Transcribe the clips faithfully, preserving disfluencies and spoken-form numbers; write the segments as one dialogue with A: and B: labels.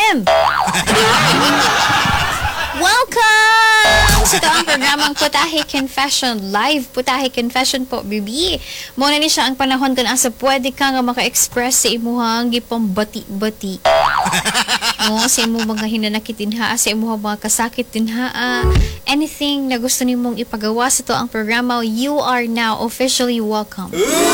A: him. Welcome sa ito ang programang Putahe Confession. Live Putahe Confession po, bibi. Muna ni siya ang panahon kung asa pwede ka nga maka-express sa imuhang gipang bati-bati. No, sa imo mga hinanakit tinhaa, sa imo mga kasakit tinhaa, anything na gusto nimong ipagawa sa ito ang programa, you are now officially welcome.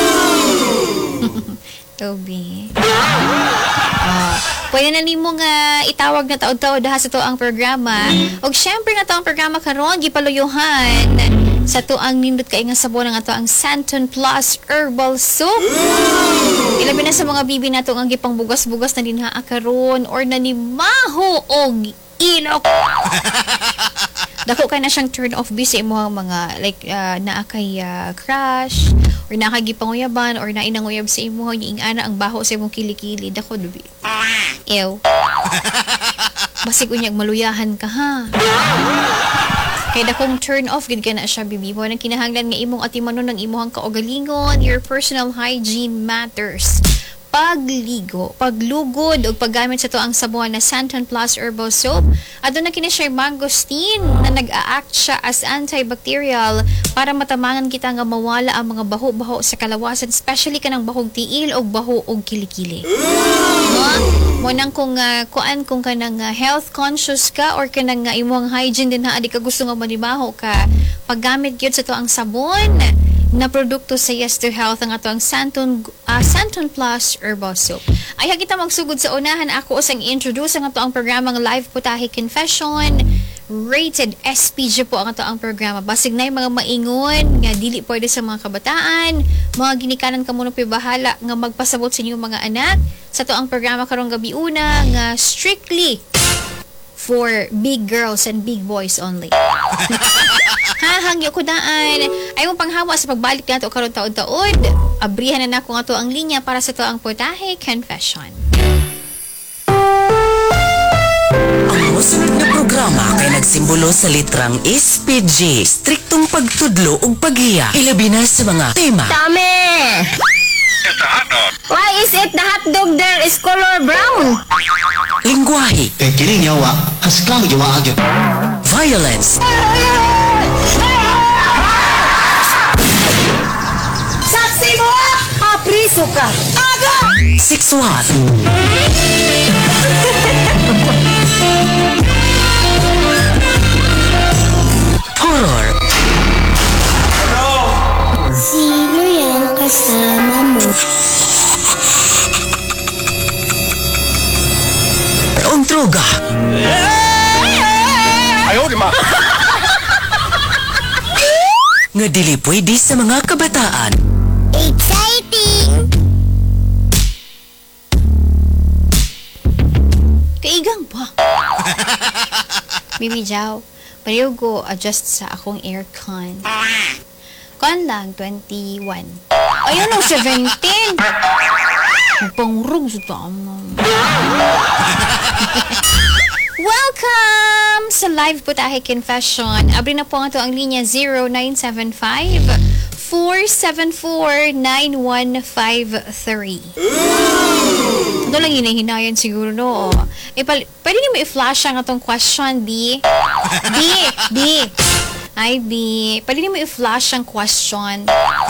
A: Toby. Uh, pwede na nimo nga itawag na taod-taod ha sa to ang programa. Og syempre na to ang programa karon gipaluyuhan sa to ang nindot kay nga sabon nga to ang Santon Plus Herbal Soap. Ilabi na sa mga bibi nato ang gipang bugas-bugas na dinha karon or nanimaho og inok. Dako kay na siyang turn off bi sa imong mga like uh, naa kay uh, crush or naa kay gipanguyaban or naa inanguyab sa imo ing ana ang baho sa imong kilikili dako dubi. Ew. Basig unyag maluyahan ka ha. Kay dakong turn off gid ka na siya bibi mo nang kinahanglan nga imong atimanon ng imong kaugalingon, your personal hygiene matters. Pagligo, paglugod o paggamit sa to ang sabon na Santon Plus Herbal Soap. Adto na kini siya mangosteen na nag-a-act siya as antibacterial para matamangan kita nga mawala ang mga baho-baho sa kalawasan, especially kanang bahog tiil o baho og kilikili. No? Mo nang kung uh, kuan kung kanang uh, health conscious ka or kanang uh, imong hygiene din ha adi ka gusto nga manimaho ka, paggamit gyud sa to ang sabon na produkto sa Yes to Health ang ato ang Santon uh, Santon Plus Herbal Soap. Ay kita magsugod sa unahan ako usang introduce ang ato ang programang Live Putahe Confession. Rated S P G po ang ato ang programa. Basig na yung mga maingon nga dili pwede sa mga kabataan, mga ginikanan ka muna bahala nga magpasabot sa inyong mga anak. Sa to ang programa karong gabi una nga strictly for big girls and big boys only. Ha, hangyo ko daan. Ayaw panghawa sa pagbalik nato karon taod-taod. Abrihan na nako nga to ang linya para sa to ang Putahe Confession.
B: Ang usap na programa kay nagsimbolo sa litrang S P G, striktong pagtudlo ug paghiya. Ilabi na sa mga tema.
C: Dami! Why is it the hot dog there is color brown?
B: Lingwahe.
D: Kaya kini nyawa, kaskang jawa agad.
B: Violence.
C: Saksi mo! Apriso ka! Aga!
B: Sexual. Horror.
C: Sino yan kasama mo?
B: Ang droga.
D: Ayaw, di ma!
B: Nga dili pwede sa mga kabataan.
C: Exciting!
A: Kaigang ba? Bibi Jow, pareho ko adjust sa akong aircon. Kon lang, twenty-one. Ayun ang seventeen! Pangrug sa tama. Welcome sa Live Putahe Confession. Abri na po nga to ang linya zero nine seven five, four seven four, nine one five three. Ito lang hinahinayan siguro, no? E, pal- pwede niyo mo i-flash ang atong question, B? B! B! Ay, B. Pwede niyo mo i-flash ang question.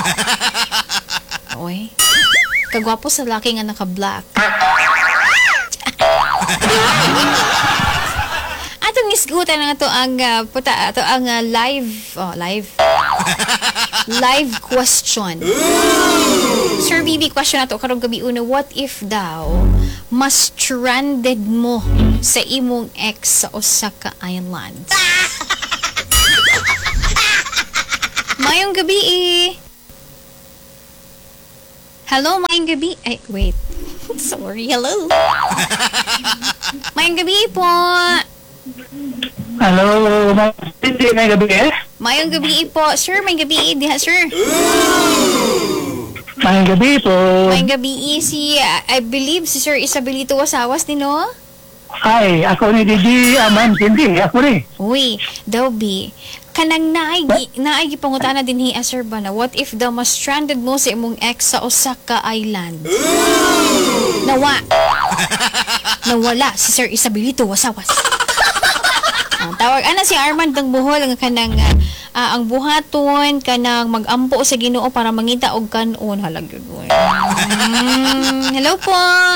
A: Oy. Kagwapo sa laki nga naka-black. Atong isgutan na to ang uh, puta ato ang uh, live oh live live question. Sir B B, question nato karong gabi una, what if daw mas stranded mo sa imong ex sa Osaka Island? Mayong gabi eh. Hello, mayong gabi. Ay, wait. Sorry, hello. Mayong gabi po.
E: Hello, hindi may gabi eh.
A: Mayong gabi po. Sir, mayong gabi diha, sir.
E: May gabi po.
A: Mayong gabi si, I believe, si Sir Isabelito Wasawas din, no?
E: Ay, ako ni Didi, aman, hindi, ako ni.
A: Uy, daw bi. Kanang naay naay gipangutana din hi Sir ba na what if daw mas stranded mo sa imong ex sa Osaka Island? nawa. Nawala si Sir Isabelito Wasawas. Ah, tawag ana si Armand ng Bohol nga kanang ah, ah, ang buhaton kanang mag-ampo sa Ginoo para mangita og kanon halag yun. Mm, hello po.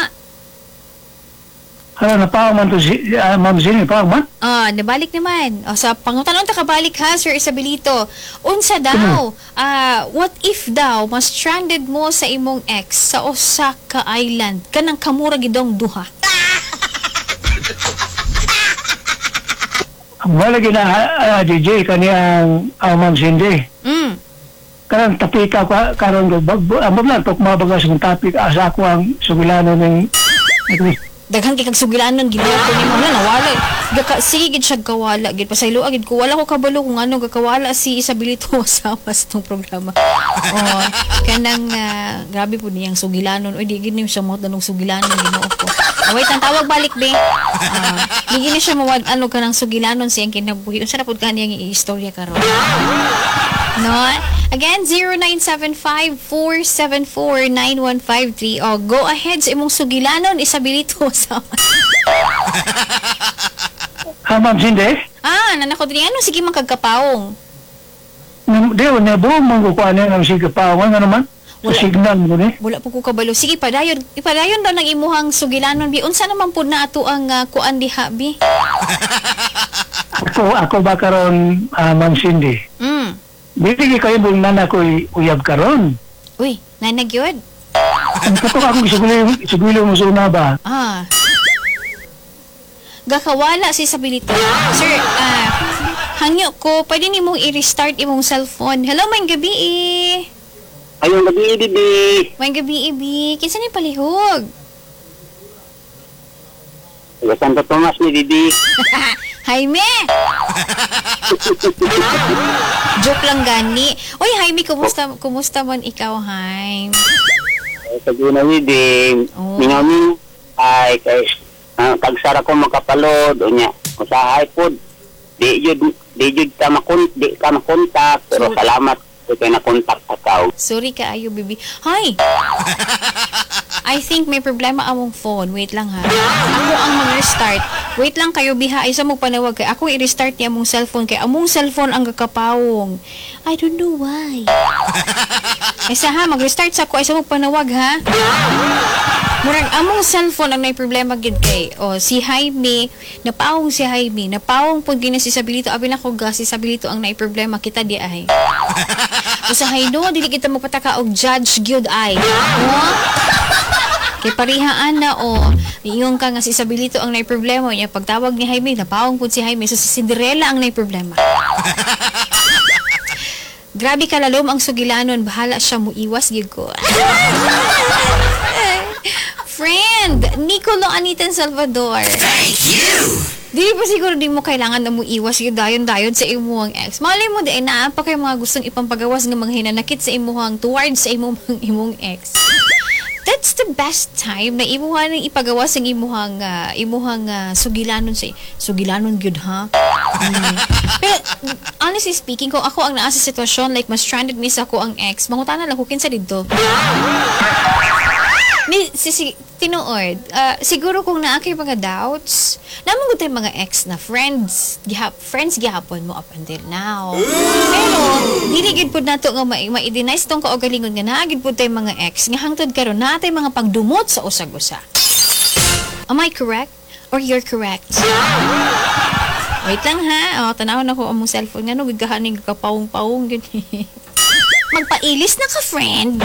E: Hala, napaw man to si, uh, Ma'am Zini, paw man?
A: Ah, nabalik naman. O, sa pangutanong ta kabalik ha, Sir Isabelito. Unsa daw? Ah, what if daw mas stranded mo sa imong ex sa Osaka Island kanang kamura gidong duha?
E: Wala gina, uh, D J, kaniyang uh, Ma'am Cindy.
A: Mm.
E: Karang tapika ka, karang, ang mga tok mabagas ng tapik, asa ako ang sugilano ng,
A: Daghan kay kag sugilanon ginawa ko ni mo na nawala. Gaka sige gid siya kawala gid pasaylo agid ko wala ko kabalo kung ano gakawala si Isabelito sa mas tong programa. Oh, kanang uh, grabe po niyang sugilanon. Oy di gid ni siya mo tanong sugilanon Ginoo ko. Oh, wait, ang tawag balik be. Ah, di gid ni siya mawad ano kanang sugilanon siyang kinabuhi. Unsa na pud kaniyang istorya karon? No? Again, zero nine seven five, four seven four, nine one five three. O, go ahead sa imong sugilanon, Isabelito sa...
E: ah, Ma'am Cindy?
A: ah, nanakot rin. Ano? Sige, magkagkapaong.
E: Di, na buong mangkukuha niya ng sigapawan, ano naman? Sa signal mo ni?
A: Wala po ko kabalo. Sige, padayon. Ipadayon daw ng imuhang sugilanon, Bi. Unsa naman po na ato ang uh, kuan diha, Bi?
E: Ako, ako ba karon, uh, Ma'am Cindy?
A: Mm.
E: Bili kayo buong nana ko'y uyab karon.
A: Uy, nanag yun.
E: Ang kato akong isugilo, isugilo mo sa una ba?
A: Ah. Gakawala si Isabelito. Sir, ah, hangyo ko, pwede ni mong i-restart imong cellphone. Hello, may gabi eh.
F: Ayong gabi, Bibi.
A: May gabi, Ibi. Kinsa ni palihog?
F: Taga Santo Tomas ni Bibi.
A: Jaime! Joke lang gani. Uy, Jaime, kumusta, kumusta man ikaw, Jaime?
F: Sa Guna, Bibi.
A: Oh.
F: Mingamin. Ay, kay uh, kagsara ko makapalod. O niya, usahay po. Di yun, di yun ka makon, di ka makontak. Pero
A: So-
F: salamat ko kayo nakontak ka.
A: Sorry ka, ayo, baby. Hi! I think may problema among phone. Wait lang, ha? Ako ang mag-restart. Wait lang kayo, biha. Isa mo panawag kay ako i-restart niya among cellphone kay among cellphone ang gakapawong. I don't know why. Isa ha, mag-restart sa ko. Isa mo panawag, ha? Murag among cellphone ang may problema gid kay o si Jaime napawong si Jaime napawong pud gina si Isabelito abi na ko gas si Isabelito ang nay problema kita di ay usahay no dili kita magpataka og judge gyud ay no kay parihaan na o iyon ka nga si Isabelito ang nay problema niya pagtawag ni Jaime napawong pud si Jaime so si Cinderella ang nay problema. Grabe ka lalom ang sugilanon bahala siya muiwas gyud ko. Friend, Nicolo Anitan Salvador.
B: Thank you!
A: Di pa siguro di mo kailangan na mo iwas yung dayon-dayon sa imuhang ex. Malay mo di, naa pa kayo mga gustong ipampagawas ng mga hinanakit sa imuhang towards sa imong, imong ex. That's the best time na imuhan ng ipagawas ang imuhang, uh, imuhang uh, sugilanon sa sugilanon gyud ha? Hmm. Pero, honestly speaking, kung ako ang naa sa sitwasyon, like mas stranded miss ako ang ex, mangutana lang ko kinsa dito. Ni si, si tinuod, uh, siguro kung naa kay mga doubts, namang gud tay mga ex na friends, gihap friends gihapon mo up until now. Pero dili gid pud nato nga ma- ma-denies tong kaugalingon nga naa gid pud tay mga ex nga hangtod karon naa tay mga pagdumot sa usag-usa. Am I correct? Or you're correct? Wait lang ha. O, tanawon ako among cellphone nga no gigahaning kapawong-pawong gid. Magpailis na ka, friend.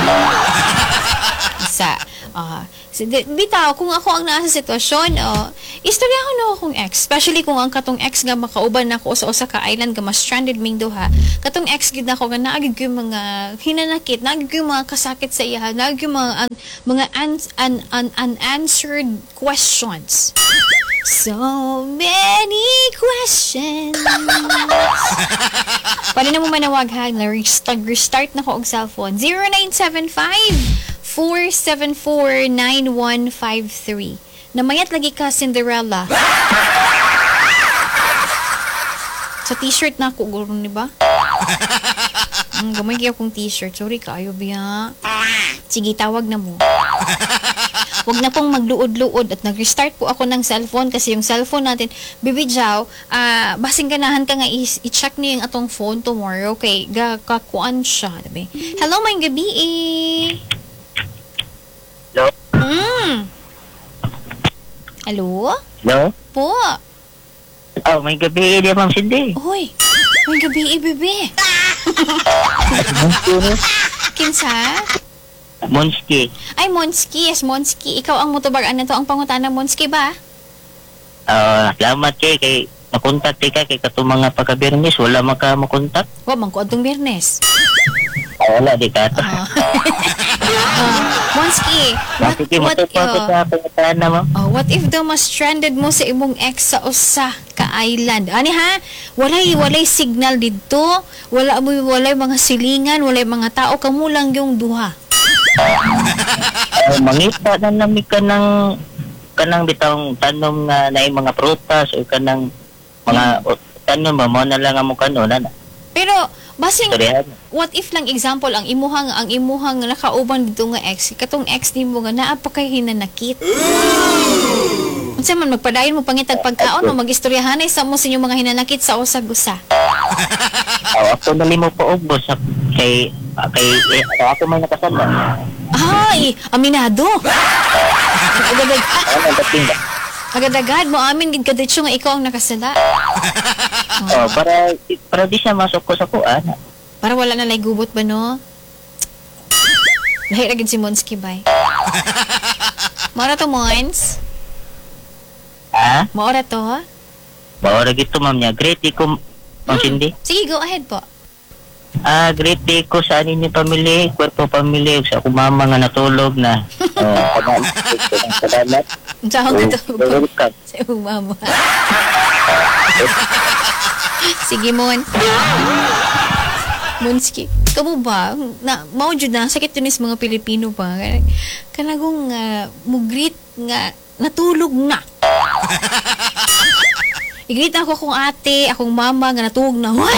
A: Isa. Uh, si, di- bitaw, kung ako ang nasa sitwasyon, uh, istorya ko na akong ex. Especially kung ang katong ex nga makauban na ako sa Osaka Island, nga mas stranded ming duha. Katong ex gid na ako nga naagid ko yung mga hinanakit, naagid ko yung mga kasakit sa iya, naagid ko yung mga, an, mga un- un- un- unanswered questions. So many questions. Pwede na mo manawag ha. Restart, restart na ko og cellphone. zero nine seven five, four seven four, nine one five three. Namayat lagi ka, Cinderella. Sa t-shirt na ako, guro ni ba? Ang gamay kaya akong t-shirt. Sorry ka, ayaw biya. Sige, tawag na mo. wag na pong magluod-luod at nag-restart po ako ng cellphone kasi yung cellphone natin, Bibi Jow, ah, basing ganahan ka nga i- i-check niyo yung atong phone tomorrow kay gakakuan siya, diba? Hello, may gabi eh.
F: Hello?
A: Mm. Hello?
F: Hello?
A: Po.
F: Oh, may gabi di Ma'am Cindy.
A: Hoy, may gabi eh, Bibi. Kinsa?
F: Monski.
A: Ay, Monski. Yes, Monski. Ikaw ang motobagan na to. Ang pangutana, Monski ba?
F: Ah, salamat kay kay makontak kay ka kay katong mga pagka-Biyernes wala maka makontak.
A: Wa, man ko atong Biyernes.
F: Ah, wala di ka.
A: Ah. Ah, Monski, what,
F: Bakit mo
A: what,
F: to pa
A: oh,
F: sa pangalan na mo?
A: oh, what if daw mas stranded mo sa imong ex sa usa ka island? Ani ha? Walay, walay signal dito. Wala mo, walay mga silingan, walay mga tao. Kamu lang yung duha.
F: Uh, mangita na nami ka ng kanang bitang tanom nga na mga prutas o kanang mga o, tanom ba mo na lang amo kanon na.
A: Pero, basing,
F: Sorry.
A: what if lang example, ang imuhang, ang imuhang nakauban dito nga ex, katong ex ni mo nga, naa pa kay hinanakit. Unsa man, magpadayon mo pangitag pagkaon, o mag-istoryahanay sa mo sa inyong mga hinanakit sa usag-usa.
F: Oh, ako dali mo pa ubos sa kay ah, kay eh, ako may nakasala.
A: Ay, aminado. Agadag,
F: Ano ang dating ba?
A: agadagad mo amin gid kaditso nga ikaw ang nakasala.
F: Oh, para para di siya masok ko sa kuan.
A: Para wala na lay gubot ba no? Lahi ra gid si Monski bay. Maura to Mons?
F: Ha?
A: Maura to?
F: Bawa gito ma'am niya. Great ko Ma'am Cindy.
A: Sige, go ahead po.
F: Ah, great day ko sa anin ni pamilya, kwarto pamilya, sa akong mama nga natulog na. Oh, salamat.
A: Unsa ko to?
F: Welcome.
A: Sa iyong mama. Sige, Mon. Monski, kamo ba? Na, mao jud na, sakit yun is mga Pilipino pa. Kanagong uh, mugrit nga natulog na. Igrit ako akong ate, akong mama nga natulog na. Hoy!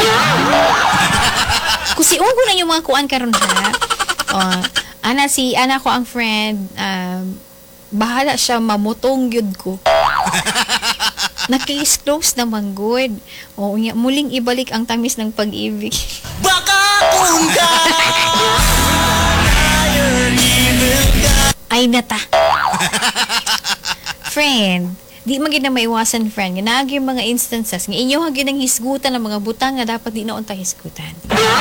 A: Kusi ugo na yung mga kuan karon ha. Oh, ana si ana ko ang friend, um, bahala siya mamutong gyud ko. Nakis close naman good. O nya muling ibalik ang tamis ng pag-ibig.
B: Baka kung ka
A: Ay nata. Friend, di man gid na maiwasan friend. Nga naagi yung mga instances nga inyo hagin ang hisgutan ng mga butang nga dapat di na unta hisgutan.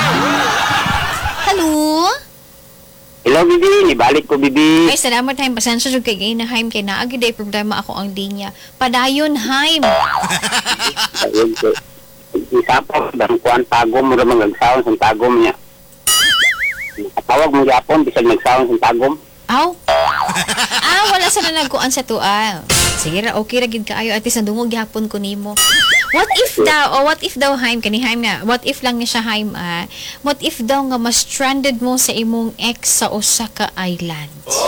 A: Hello?
F: Hello, Bibi. Ibalik ko, Bibi.
A: Ay, salamat, Haim. Pasensya jud kay gay na Haim kay naagi day problema ako ang linya. Padayon, Haim.
F: Ayun ko. Isapaw, dang kuan tagom mo ramang nagsawon sa tagom niya. Nakatawag mo yapon, bisag nagsawon sa tagom.
A: Aw. Ah, wala sa na nagkuan sa tuwa. Sige ra, okay ra gid kaayo at sa dungog gihapon ko nimo. What if daw, o what if daw Haim kani Haim na, what if lang ni siya Haim ah, what if daw nga mas stranded mo sa imong ex sa usa ka island?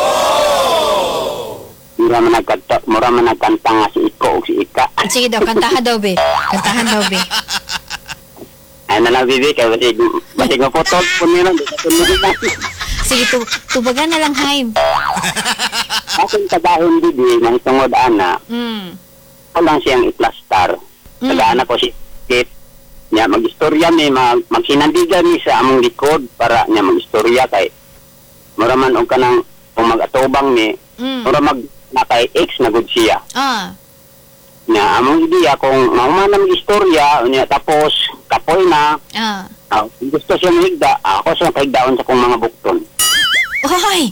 F: Mura man nagkanta, mura man nagkanta nga si Iko o si Ika.
A: Sige daw, kantahan daw be. Kantahan daw be.
F: Ay na lang, Bibi, kaya basig, basig mapotol po nila, di sa tuloy na.
A: Sige, tu tubagan na lang Haim.
F: Aking kadahon, Bibi, nang tungod ana,
A: Mm.
F: ako lang siyang iplastar.
A: Mm.
F: Tagaana ko si Kit. Niya mag-istorya mi, mag magsinandigan mi sa among likod para niya mag-istorya kay mura man og kanang kung mag-atubang mi,
A: Mm.
F: mura mag na kay ex na gud siya.
A: Ah.
F: Niya among ideya kung mahuman mag istorya niya tapos kapoy na,
A: Ah.
F: ah, kung gusto siya mahigda, ako siya kahigdaon sa kong mga bukton.
A: Oy!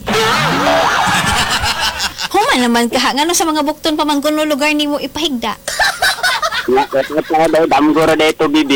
A: Human naman ka, ngano sa mga bukton pa man kuno lugar nimo ipahigda.
F: Nga, kaya daw, damgora daw ito, Bibi.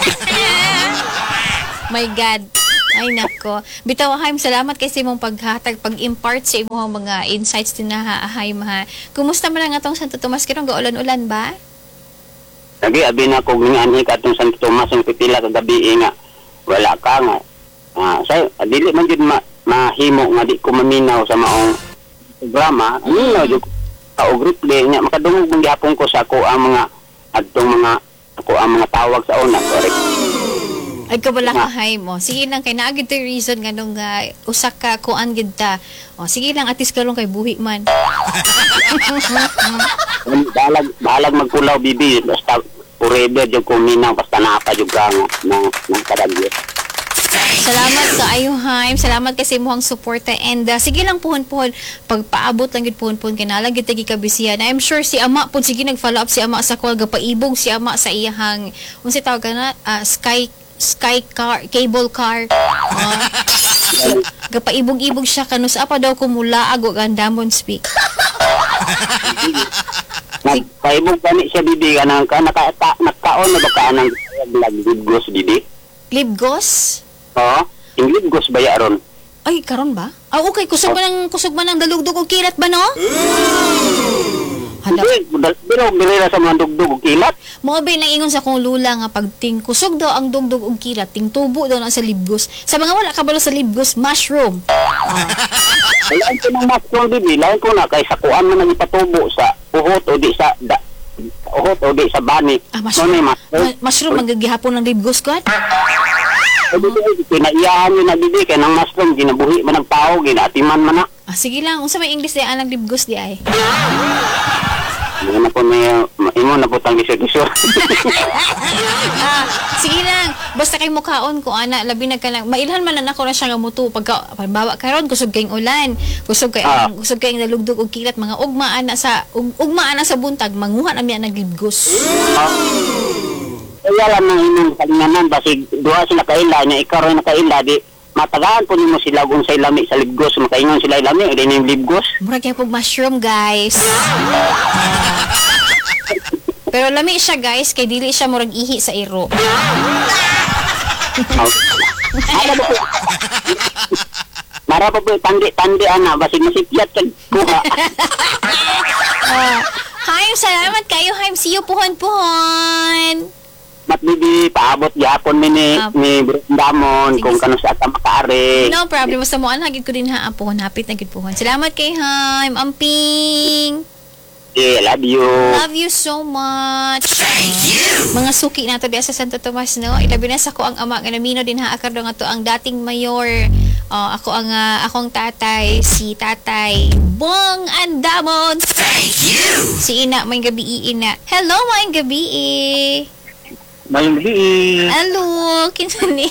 A: My God. Ay nako. Bitaw Haim, salamat kay sa imong paghatag, pag-impart sa imong mga insights din na ha, Haim ha. Kumusta man ang atong Santo Tomas kirong gaulan-ulan ba?
F: Lagi, abi na ko ginganhi ka itong Santo Tomas ang pipila kagabi nga. Wala ka nga. Ah, say, dili man yun ma mahimo nga di ko maminaw sa maong programa. Ano na yun? Kaugrit niya. Makadungog mong gihapon ko sa ako ang mga adtong mga ako ang mga tawag sa una. Correct.
A: Ay kabalahahay mo. Sige lang kay naagid to reason nga nung uh, usak ka kuan gid ta. O sige lang atis karon kay buhi man.
F: Balag, balag magkulaw, bibi. Basta, forever yung kuminaw. Basta napa yung ganga ng, ng kadagyo.
A: Salamat sa ayo Haim. Salamat kasi mo ang suporta and uh, sige lang puhon-puhon pagpaabot lang gid puhon-puhon kinalang gid tagi kabisihan. I'm sure si ama pud sige nag-follow up si ama sa call gapaibog si ama sa iyahang unsa tawag kana uh, sky sky car cable car. Uh, gapaibog-ibog siya kanus apa daw kumulaag og andamon speak.
F: Nagpaibog kami siya, bibi. Kanang, ka, naka, ta, nakaon na ba ka ng libgos, bibi?
A: Libgos?
F: Oo. Yung libgos ba yaron?
A: Ay karon ba? Ah okay kusog man ng kusog man ng dalugdog og kilat ba no? Hala.
F: Pero dirira sa mga dugdug o kilat.
A: Mo ba nang ingon sa kong lula nga pagting kusog daw ang dugdog og kilat, ting tubo daw na sa libgos. Sa mga wala kabalo sa libgos, mushroom.
F: Lain ko ng mushroom, bibi. Lain ko na kay sa kuan mo nang ipatubo sa uhot o di sa da, uhot o di sa bani.
A: Ah, mushroom. Ma- mushroom magagihapon ng libgos ko.
F: Pinaiyahan yun na, bibi. Kaya ng mushroom, ginabuhi man ang tao, ginatiman man na.
A: Ah, sige lang, unsa may English di anang libgos di ay.
F: Hindi na po may, imo na po tang disyo-disyo.
A: ah, sige lang, basta kay mukhaon ko ana, labi na ka lang. Mailhan man na ako na siya nga muto pagka pagbawa karon kusog kayong ulan, kusog kay
F: Ah.
A: kusog kayong nalugdog og kilat mga ugma ana sa ug, ugma ana sa buntag manguha na mi ang libgos.
F: Kaya lang nang inyong kalinganan, basig duha sila kaila, niya ikaw rin nakaila, di matagaan po nimo sila kung sa ilami sa libgos, makaingon sila ilami, hindi na yung libgos.
A: Murag kay pog mushroom, guys. Ah. Pero lami siya, guys, kay dili siya murag ihi sa iro.
F: Ano ba po? Mara pa po, tandi-tandi ana, basig masipyat kag kuha.
A: Ah. Haim, salamat kayo, Haim. See you, puhon-puhon.
F: Matbibi, paabot gyapon mi ni,
A: Ah.
F: ni Damon,
A: Sige,
F: kung
A: sige.
F: kano sa ata makaari.
A: No problem. Basta mo, hagid ko din ha, puhon. Hapit na gid puhon. Salamat kay Haim. Amping.
F: Yeah, love you.
A: Love you so much. Thank you. Mga suki nato diya sa Santo Tomas, no? Ilabi na sa ko ang ama nga namino din ha akardo nga to ang dating mayor. Oh, ako ang uh, akong tatay, si Tatay Bong Andamon. Thank you. Si Ina may gabi ina. Hello, may gabi.
E: Mayong gabi.
A: Hello, kinsa ni?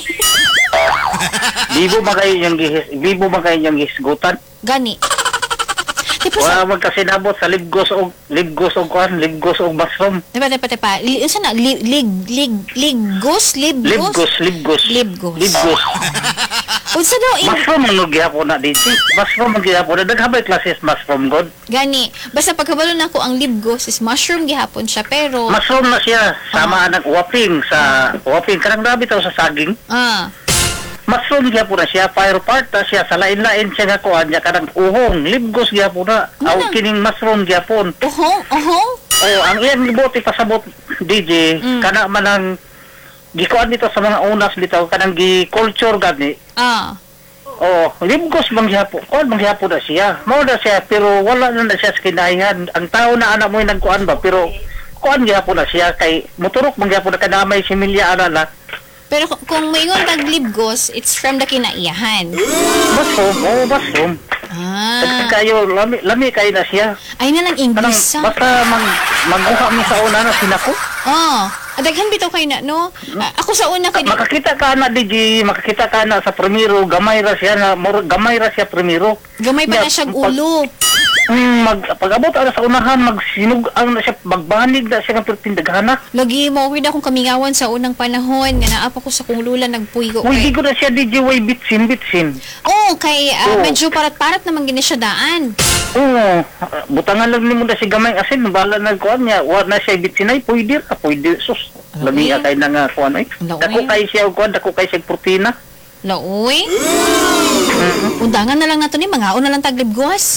E: Bibo ba kayo yung gihis, bibo ba kayo yung gisgutan?
A: Gani. Di pa sa
E: Wala magkasinabot sa libgos o libgos o kuan, libgos o mushroom.
A: Diba, diba, diba, li, unsa na, lig, lig, lig, ligos, libgos?
E: Libgos, libgos.
A: Libgos.
E: Libgos.
A: Unsa daw, in,
E: Mushroom ang nagyapon na dito. Mushroom ang gyapon na. Naghabay klases mushroom god.
A: gani. Basta pagkabalo na ko ang libgos is mushroom gihapon siya, pero,
E: Mushroom na siya. Sama ng waping sa waping. Karang grabe to sa saging.
A: ah,
E: Mushroom gyapon na siya. Fire part na siya. Sa lain-lain siya nga kuan niya. Karang uhong. Libgos gyapon na. Aw
A: Ano?
E: kining mushroom gyapon.
A: uhong, uhong,
E: Oh, ang iyang gibuti pasabot D J.
A: Mm.
E: Kana man ang gikuan dito sa mga unas dito. Kanang gi-culture gani.
A: ah,
E: Oh, libgos mangyapon. Kuan mangyapon na siya. Mao na siya pero wala na na siya sa kinahingan. Ang tao na anak mo yung nagkuan ba pero kuan gyapon na siya kay moturok mangyapon na kanamay si Milya ana na.
A: pero kung- kung maingon tag libgos, it's from the kinaiyahan.
E: Mushroom, oh, mushroom.
A: Ah,
E: Dagdag kayo, lami, lami kayo na siya.
A: ay na lang
E: Kanang,
A: English, sa.
E: basta mag, magbuha mo sa una na sinako.
A: Oh, adaghan bitaw kay na, no? Ah, ako sa una kay,
E: Makakita ka na, D J, makakita ka na sa primero, gamay ra siya na, mor- gamay ra siya primero.
A: gamay pa na siya ulo.
E: Hmm, mag, pag-abot ana sa unahan, magsinug, ang na siya, magbanig na siya ng pertindaghana.
A: Lagi mo, wala akong kamingawan sa unang panahon, nga naapa ko sa kung lula, nagpuyo.
E: Uy, di
A: Kay,
E: ko na siya D J, way bitsin, bitsin.
A: oh, kay, ah,
E: Oh.
A: medyo parat-parat naman gina siya daan.
E: Oo, butangan lang ni mo na si gamay asin, bala na kuan niya, wa na siya bitsinay, pwede ra, pwede, sus. Lami
A: Okay.
E: kay na nga kuan ay.
A: Laoy.
E: Dako kay siya og kuan, dako kay siya protina.
A: Laoy. Undangan na lang nato ni, mga una lang taglibgos.